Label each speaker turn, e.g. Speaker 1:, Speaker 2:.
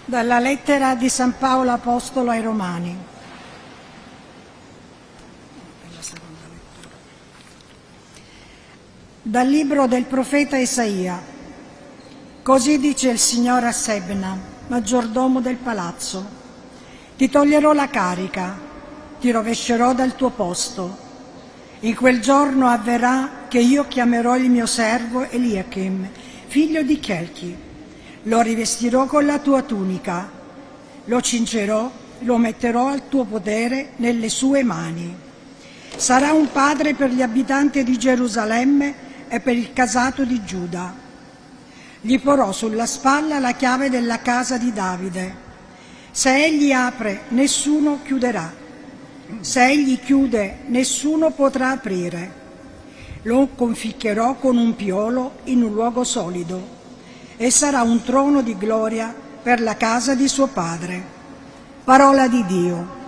Speaker 1: Dalla lettera di San Paolo Apostolo ai Romani. Dal libro del profeta Isaia. Così dice il Signore a Sebna, maggiordomo del palazzo: ti toglierò la carica, ti rovescerò dal tuo posto. In quel giorno avverrà che io chiamerò il mio servo Eliachim, figlio di Chelchi. Lo rivestirò con la tua tunica, lo cingerò, lo metterò al tuo potere nelle sue mani. Sarà un padre per gli abitanti di Gerusalemme e per il casato di Giuda. Gli porrò sulla spalla la chiave della casa di Davide. Se egli apre, nessuno chiuderà. Se egli chiude, nessuno potrà aprire. Lo conficcherò con un piolo in un luogo solido e sarà un trono di gloria per la casa di suo padre. Parola di Dio.